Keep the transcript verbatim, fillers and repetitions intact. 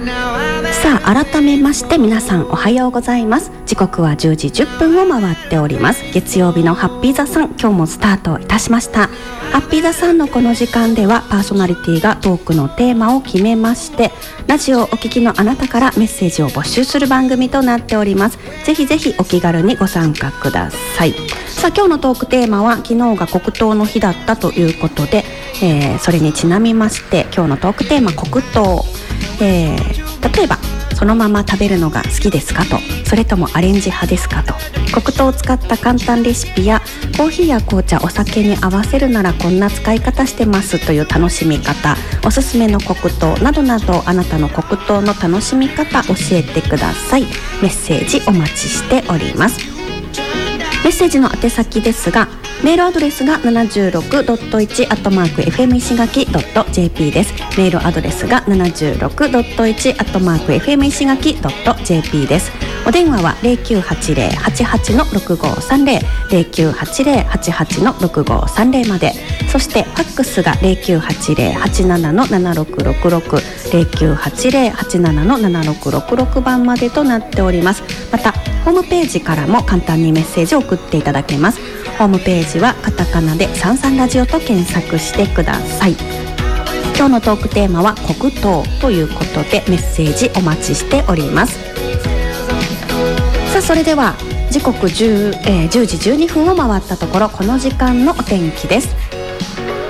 さあ改めまして皆さんおはようございます。時刻はじゅうじじゅっぷんを回っております。月曜日のハッピーザさん、今日もスタートいたしました。ハッピーザさんのこの時間ではパーソナリティがトークのテーマを決めまして、ラジオをお聞きのあなたからメッセージを募集する番組となっております。ぜひぜひお気軽にご参加ください。さあ今日のトークテーマは、昨日が黒糖の日だったということで、えー、それにちなみまして今日のトークテーマ黒糖、えー、例えばそのまま食べるのが好きですかと、それともアレンジ派ですかと、黒糖を使った簡単レシピやコーヒーや紅茶、お酒に合わせるならこんな使い方してますという楽しみ方、おすすめの黒糖などなど、あなたの黒糖の楽しみ方教えてください。メッセージお待ちしております。メッセージの宛先ですが、メールアドレスが ななじゅうろくドットいち アットマーク エフエム 石垣 ドット ジェーピー です。メールアドレスが ななじゅうろくドットいち アットマーク エフエム 石垣 ドット ジェーピー です。お電話は ゼロきゅうはちゼロ はちはち ろくごさんゼロ ゼロきゅうはちゼロ はちはち ろくごさんゼロまで、そしてファックスが ゼロきゅうはちゼロ はちなな ななろくろくろく ゼロきゅうはちゼロ はちなな ななろくろくろく番までとなっております。またホームページからも簡単にメッセージを送っていただけます。ホームページはカタカナでさんさんラジオと検索してください。今日のトークテーマは黒糖ということで、メッセージお待ちしております。さあそれでは時刻 10,、えー、じゅうじじゅうにふんを回ったところ、この時間のお天気です。